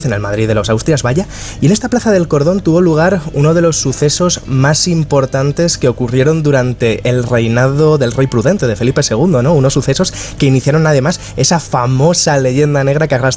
en el Madrid de los Austrias, vaya, y en esta Plaza del Cordón tuvo lugar uno de los sucesos más importantes que ocurrieron durante el reinado del rey Prudente, de Felipe II, ¿no? Unos sucesos que iniciaron además esa famosa leyenda negra que arrastra